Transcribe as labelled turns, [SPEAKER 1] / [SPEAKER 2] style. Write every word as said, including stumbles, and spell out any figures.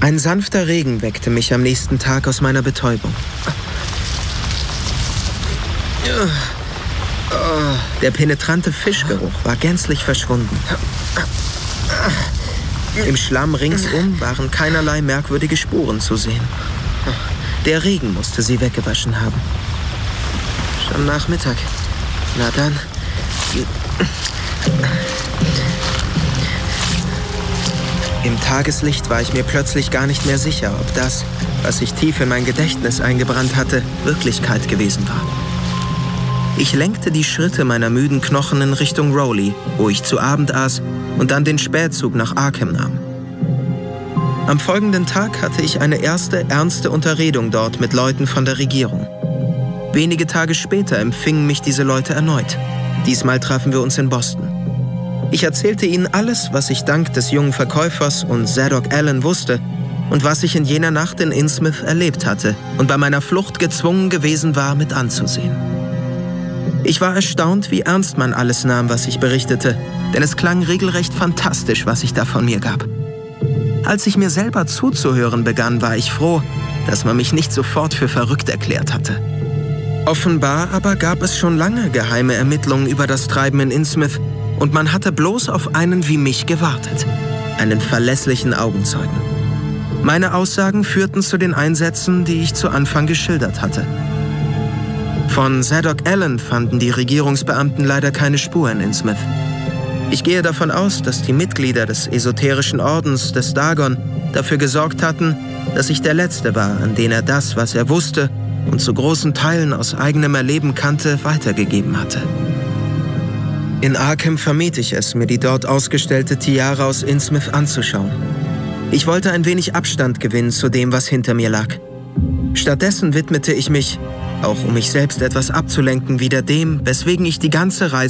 [SPEAKER 1] Ein sanfter Regen weckte mich am nächsten Tag aus meiner Betäubung. Der penetrante Fischgeruch war gänzlich verschwunden. Im Schlamm ringsum waren keinerlei merkwürdige Spuren zu sehen. Der Regen musste sie weggewaschen haben. Schon Nachmittag. Na dann. Im Tageslicht war ich mir plötzlich gar nicht mehr sicher, ob das, was sich tief in mein Gedächtnis eingebrannt hatte, Wirklichkeit gewesen war. Ich lenkte die Schritte meiner müden Knochen in Richtung Rowley, wo ich zu Abend aß und dann den Spätzug nach Arkham nahm. Am folgenden Tag hatte ich eine erste ernste Unterredung dort mit Leuten von der Regierung. Wenige Tage später empfingen mich diese Leute erneut. Diesmal trafen wir uns in Boston. Ich erzählte ihnen alles, was ich dank des jungen Verkäufers und Zadok Allen wusste und was ich in jener Nacht in Innsmouth erlebt hatte und bei meiner Flucht gezwungen gewesen war, mit anzusehen. Ich war erstaunt, wie ernst man alles nahm, was ich berichtete, denn es klang regelrecht fantastisch, was ich da von mir gab. Als ich mir selber zuzuhören begann, war ich froh, dass man mich nicht sofort für verrückt erklärt hatte. Offenbar aber gab es schon lange geheime Ermittlungen über das Treiben in Innsmouth und man hatte bloß auf einen wie mich gewartet, einen verlässlichen Augenzeugen. Meine Aussagen führten zu den Einsätzen, die ich zu Anfang geschildert hatte. Von Zadok Allen fanden die Regierungsbeamten leider keine Spur in Innsmouth. Ich gehe davon aus, dass die Mitglieder des esoterischen Ordens des Dagon dafür gesorgt hatten, dass ich der Letzte war, an den er das, was er wusste und zu großen Teilen aus eigenem Erleben kannte, weitergegeben hatte. In Arkham vermied ich es, mir die dort ausgestellte Tiara aus Innsmouth anzuschauen. Ich wollte ein wenig Abstand gewinnen zu dem, was hinter mir lag. Stattdessen widmete ich mich, auch um mich selbst etwas abzulenken, wieder dem, weswegen ich die ganze Reise